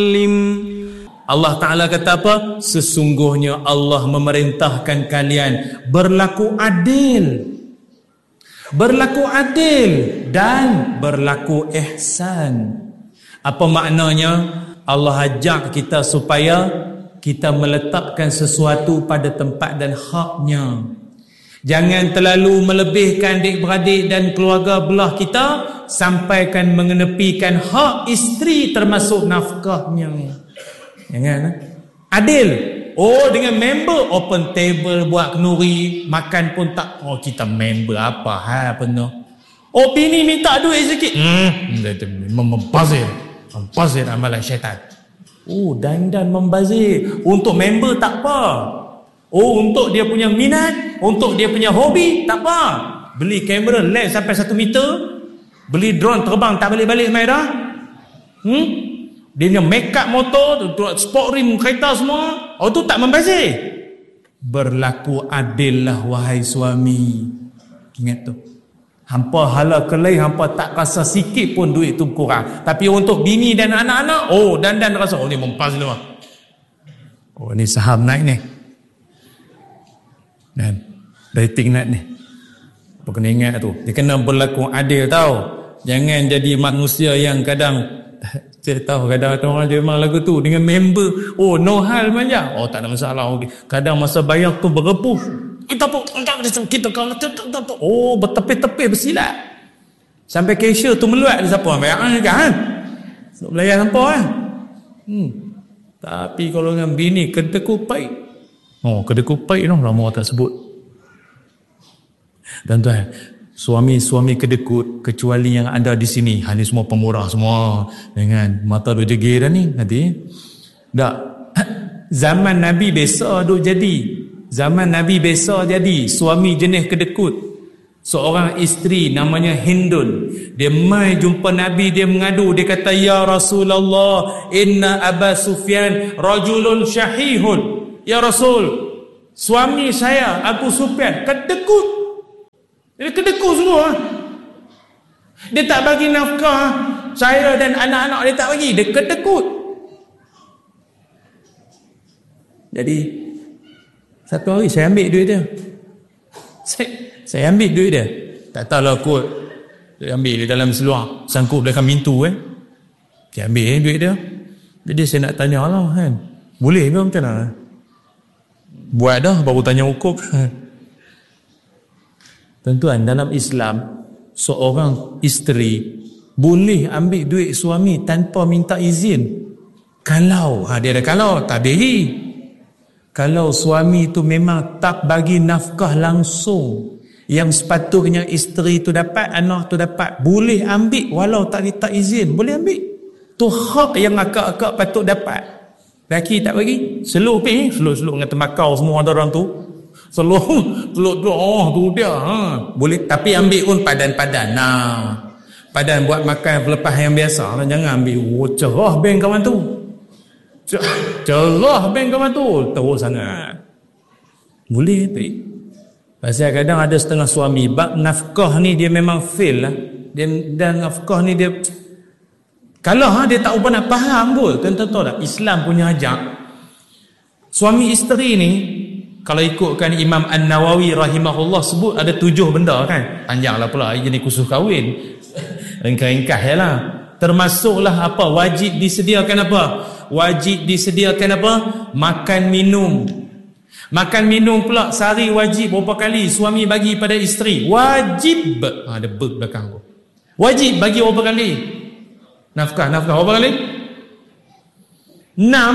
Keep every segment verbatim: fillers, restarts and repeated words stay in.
Allah Ta'ala kata apa? Sesungguhnya Allah memerintahkan kalian berlaku adil, berlaku adil dan berlaku ihsan. Apa maknanya? Allah ajak kita supaya kita meletakkan sesuatu pada tempat dan haknya. Jangan terlalu melebihkan adik-beradik dan keluarga belah kita sampaikan mengenepikan hak isteri termasuk nafkahnya. Jangan. Adil. Oh, dengan member open table, buat kenduri, makan pun tak. Oh, kita member apa ha penuh. Oh, bini minta duit sikit. Hmm, membazir. Membazir amalan syaitan. Oh, dandan membazir. Untuk member tak apa. Oh, untuk dia punya minat, untuk dia punya hobi, tak apa. Beli kamera lens sampai satu meter, beli drone terbang tak balik-balik mai dah. Hmm? Dia punya make up motor, sport rim kereta semua. Oh, tu tak membazir. Berlaku adil lah wahai suami. Ingat tu. Hampa hala kelai, hampa tak rasa sikit pun duit tu kurang. Tapi untuk bini dan anak-anak, oh, dandan rasa, oh ni mempas lu. Oh, ni saham naik ni. Dan rating naik ni. Apa kena ingat tu? Dia kena berlaku adil tau. Jangan jadi manusia yang kadang saya tahu kadang orang dia memang lagu tu dengan member. Oh, no hal manja. Oh, tak ada masalah. Okay. Kadang masa bayar tu berebus. Kita pun kita kalau oh, bertepih-tepih bersilat. Sampai cashier tu meluat dia siapa bayar kan? Nak belayar hampa kan? Hmm. Tapi kalau dengan bini kedekupai. Oh, kedekupai tu lama tak sebut. Dan tuan, suami-suami kedekut kecuali yang ada di sini, ha, ni semua pemurah semua dengan mata duk jegir dah ni nanti. Tak. Zaman Nabi biasa duk jadi. Zaman Nabi biasa jadi suami jenis kedekut. Seorang isteri namanya Hindun. Dia mai jumpa Nabi, dia mengadu, dia kata, "Ya Rasulullah, inna Aba Sufyan rajulun syahihun." Ya Rasul, suami saya Abu Sufyan kedekut. Dia kedekut semua. Dia tak bagi nafkah saya dan anak-anak, dia tak bagi. Dia kedekut. Jadi satu hari saya ambil duit dia. Saya, saya ambil duit dia. Tak tahulah kot. Saya ambil dia dalam seluar, sangkut belakang pintu eh. Saya ambil eh, duit dia. Jadi saya nak tanya lah kan. Boleh ke macam mana? Buat dah baru tanya hukum. Tuan-tuan, dalam Islam seorang isteri boleh ambil duit suami tanpa minta izin. Kalau ha, dia ada kalau tak beri. Kalau suami tu memang tak bagi nafkah langsung yang sepatutnya isteri tu dapat, anak tu dapat, boleh ambil walau tak minta izin, boleh ambil. Tu hak yang akak-akak patut dapat. Laki tak bagi, slow pay, slow-slow dengan temakau semua ada orang tu. Slow, slow tu, oh tu dia. Ha. Boleh, tapi ambil pun padan-padan. Nah, padan buat makan pelepas yang biasa. Jangan ambil, oh cerah bank kawan tu. Cerah bank kawan tu. Teruk sangat. Boleh, baik. Pasal kadang ada setengah suami, bab nafkah ni dia memang fail lah. Dia, dan nafkah ni dia... Kalau ha, dia tak pernah faham pun, tuan-tuan tahu tak, Islam punya ajak. Suami isteri ni, kalau ikutkan Imam An-Nawawi rahimahullah sebut ada tujuh benda kan. Panjanglah pula, ini khusus kahwin. Ringkas-ringkas je lah. Termasuklah apa? Wajib disediakan apa? Wajib disediakan apa? Makan minum. Makan minum pula sehari wajib berapa kali suami bagi pada isteri? Wajib. Ha, ada ber belakang tu. Wajib bagi berapa kali? Nafkah, nafkah berapa kali? Enam.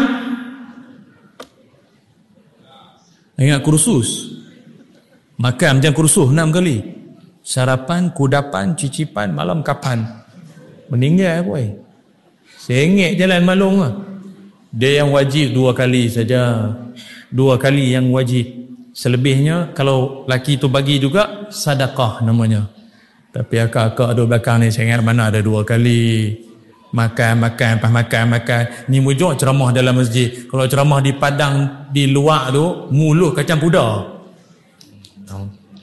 Ingat kursus. Makan macam kursus enam kali. Sarapan, kudapan, cicipan, malam kapan. Meninggal boy. Sengit jalan malung lah. Dia yang wajib dua kali saja. Dua kali yang wajib. Selebihnya kalau laki tu bagi juga sedekah namanya. Tapi akak-akak ada belakang ni, saya ingat mana ada dua kali. Makan, makan, pas makan, makan. Ni mujur ceramah dalam masjid. Kalau ceramah di padang, di luar tu, mulut kacang pudar.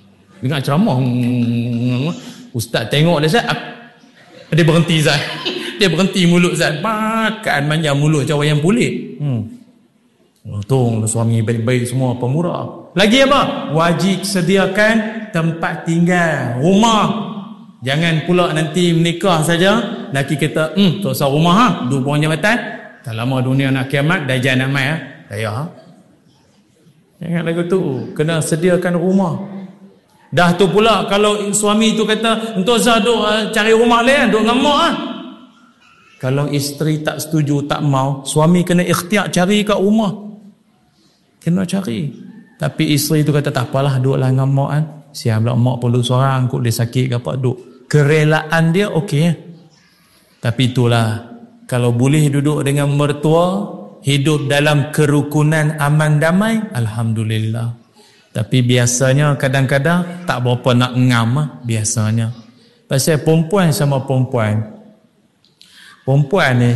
Dengar ceramah. Ustaz tengok dia, Zat. Dia berhenti, Zat. Dia berhenti mulut Zat. Makan manjang mulut macam wayang pulik. Hmm. Untung suami baik-baik semua, pemurah. Lagi apa? Wajib sediakan tempat tinggal, rumah. Jangan pula nanti menikah saja laki kita, hmm, tak usah rumah ha, dua buang jabatan. Tak lama dunia nak kiamat, Dajjal nak mai ha. Daya ha. Jangan lagu tu, kena sediakan rumah. Dah tu pula kalau suami tu kata, "Untuk Zah duk uh, cari rumah lain, duk dengan mak ah." Kalau isteri tak setuju, tak mau, suami kena ikhtiar cari kat rumah. Kena cari. Tapi isteri tu kata, "Tak apalah, duduklah dengan mak kan. Siap pula mak perlu seorang, kok dia sakit ke apa, duduk." Kerelaan dia okey. Tapi itulah, kalau boleh duduk dengan mertua, hidup dalam kerukunan aman damai, alhamdulillah. Tapi biasanya kadang-kadang tak berapa nak ngam lah, biasanya. Pasal perempuan sama perempuan. Perempuan ni,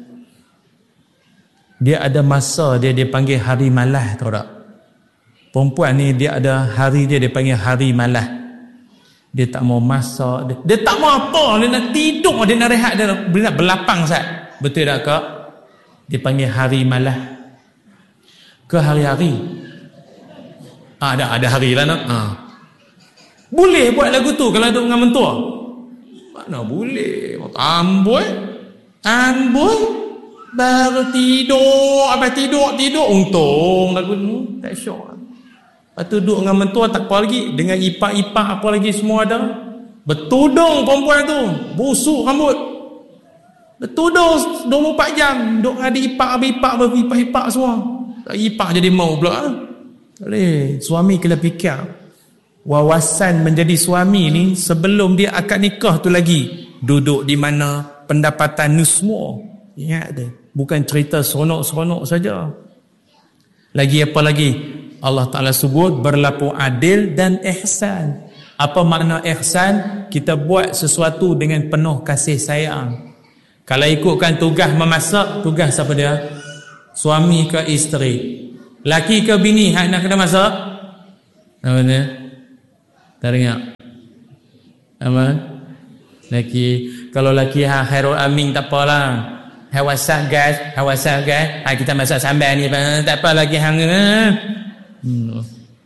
dia ada masa dia dipanggil hari malas, tahu tak? Perempuan ni dia ada hari dia dipanggil hari malas. Dia tak mau masak, dia, dia tak mau apa, dia nak tidur, dia nak rehat, dia nak, dia nak berlapang sat. Betul tak kak? Dia panggil hari malas. Ke hari-hari? Ah, ada ada hari lah nak. Ah. Boleh buat lagu tu kalau duduk dengan mentua? Mana boleh? Amboi. Amboi. Baru tidur, apa tidur tidur untung lagu tu tak syok. Lepas tu duduk dengan mentua tak apa lagi, dengan ipak-ipak apa lagi semua ada. Bertudung perempuan tu, busuk rambut. Bertudung dua puluh empat jam, duduk ada ipak-ipak, ipak-ipak semua. Ipak jadi mau pula. Boleh. Suami kena fikir wawasan menjadi suami ni sebelum dia akad nikah tu lagi. Duduk di mana, pendapatan ni semua. Ingat dia. Bukan cerita seronok-seronok saja. Lagi apa lagi? Allah Ta'ala sebut berlaku adil dan ihsan. Apa makna ihsan? Kita buat sesuatu dengan penuh kasih sayang. Kalau ikutkan tugas memasak, tugas siapa dia? Suami ke isteri? Laki ke bini hak nak kena masak? Apa dia? Tak dengar? Apa? Laki. Kalau laki ha, Khairul Amin tak apalah. Hai WhatsApp guys, hai WhatsApp guys. Ha, kita masak sambal ni, tak apa lagi hang. Hmm.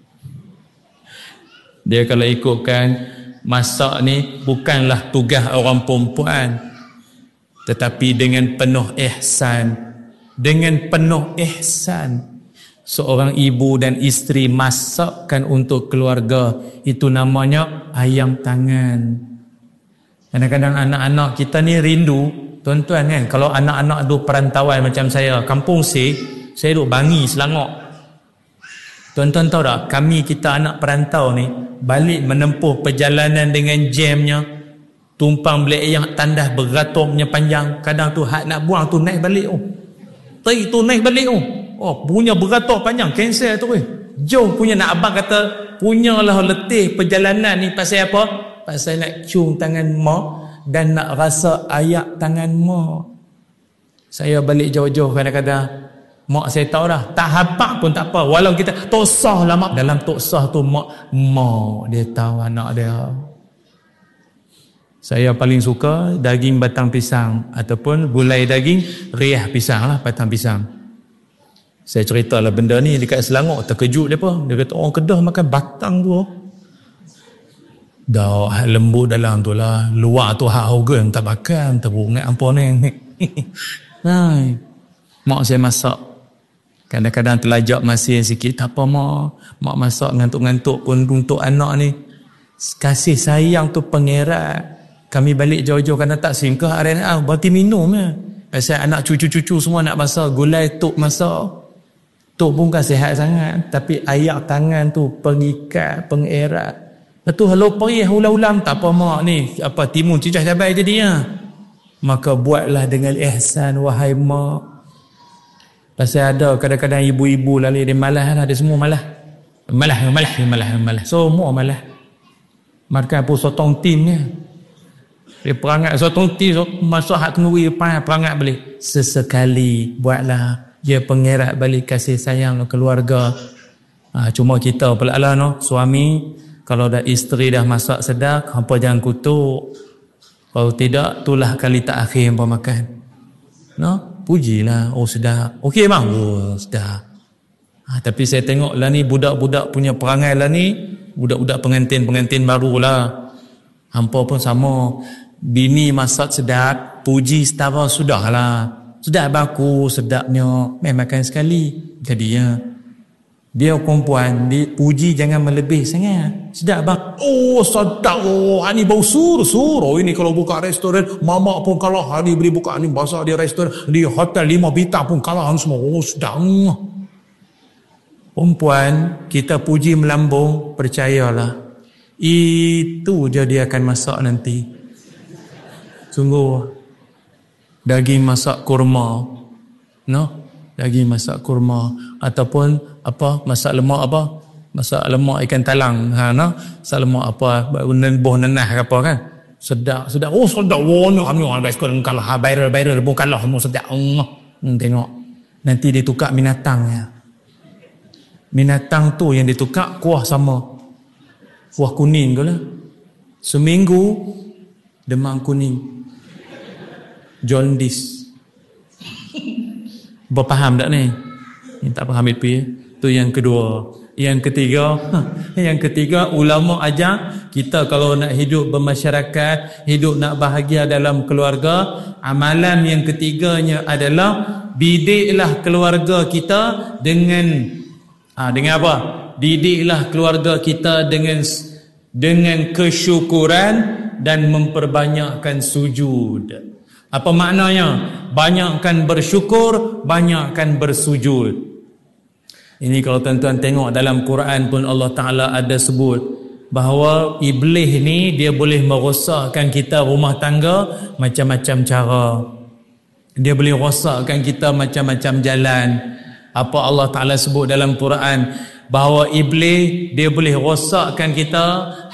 Dia kalau ikutkan masak ni bukanlah tugas orang perempuan, tetapi dengan penuh ihsan. Dengan penuh ihsan. Seorang ibu dan isteri masakkan untuk keluarga, itu namanya ayam tangan. Kadang-kadang anak-anak kita ni rindu, tuan-tuan kan, kalau anak-anak duduk perantauan macam saya, kampung C, saya duduk Bangi, Selangor. Tuan-tuan tahu tak, kami kita anak perantau ni balik menempuh perjalanan dengan jamnya, tumpang beli yang tandas beraturnya panjang. Kadang tu hak nak buang tu naik balik oh. Teri tu naik balik oh. Oh, punya beratur panjang, cancel tu weh. Jauh punya, nak abang kata, punyalah letih perjalanan ni pasal apa? Pasal nak cium tangan mak dan nak rasa ayak tangan mak. Saya balik jauh-jauh kadang-kadang, mak saya tahu dah, tak hafal pun tak apa. Walau kita tok sah lah mak, dalam tok sah tu mak, mak dia tahu anak dia. Saya paling suka daging batang pisang ataupun gulai daging riah pisang lah, batang pisang. Saya ceritalah benda ni dekat Selangor, terkejut dia apa. Dia kata orang Kedah makan batang tu. Dah hak lembut dalam tu lah. Luar tu hak organ tak makan, terungat apa ni. Hai. Mak saya masak. Kadang-kadang terlajak masih sikit, tak apa mak. Mak masak ngantuk-ngantuk pun untuk anak ni. Kasih sayang tu pengerat. Kami balik jauh-jauh kerana tak singkah R N A, berarti minum ya. Pasal anak cucu-cucu semua nak masak, gulai tok masak. Tok pun kan sihat sangat, tapi ayak tangan tu pengikat, pengerat. Lepas tu halau perih ulam-ulam, tak apa mak ni, apa timun cicah cabai jadinya. Maka buatlah dengan ihsan wahai mak. Pasal ada kadang-kadang ibu-ibu lalu dia malas lah, dia semua malas. Malas, malas, malas, malas. Semua malas. Makan pun sotong tin ni. Dia perangat sotong tin, masuk hak tenguri depan, perangat balik. Sesekali buatlah. Dia pengerat balik kasih sayang keluarga. Ha, cuma kita pula lah no, suami, kalau dah isteri dah masak sedap, hampa jangan kutuk. Kalau tidak, itulah kali tak akhir hampa makan. No? Pujilah, oh sedap. Okey bang, oh sedap. Ha, tapi saya tengok lah ni budak-budak punya perangai lah ni, budak-budak pengantin-pengantin baru lah. Hampa pun sama. Bini masak sedap, puji setara sudah lah. Sedap baku, sedapnya. Memang makan sekali. Jadi ya, dia perempuan, dia puji jangan melebih sangat. Sedap bang. Oh sedap, oh ini bau sur-sur. Oh ini kalau buka restoran, mama pun kalah. Hari beli buka ni bahasa dia restoran, di hotel lima bintang pun kalah semua. Oh sedap. Perempuan, kita puji melambung, percayalah. Itu je dia akan masak nanti. Sungguh. Daging masak kurma. No? Daging masak kurma. Ataupun apa, masak lemak apa? Masak lemak ikan talang. Ha, no? Masak lemak apa? Buah nanah ke apa kan? Sedap, sedap. Oh sedap. Oh, ni kami restoran kalah. Viral-viral pun kalah. Semua sedap. Hmm, tengok. Nanti dia tukar binatangnya. Binatang tu yang ditukar kuah sama. Kuah kuning ke lah. Seminggu demam kuning. Jaundice. Berfaham tak ni? Ni tak faham itu ya. Tu yang kedua. Yang ketiga, yang ketiga ulama ajar kita kalau nak hidup bermasyarakat, hidup nak bahagia dalam keluarga, amalan yang ketiganya adalah didiklah keluarga kita dengan Ha, dengan apa? Didiklah keluarga kita dengan dengan kesyukuran dan memperbanyakkan sujud. Apa maknanya? Banyakkan bersyukur, banyakkan bersujud. Ini kalau tuan-tuan tengok dalam Quran pun Allah Ta'ala ada sebut bahawa iblis ni dia boleh merosakkan kita rumah tangga macam-macam cara. Dia boleh rosakkan kita macam-macam jalan. Apa Allah Ta'ala sebut dalam Quran bahawa iblis dia boleh rosakkan kita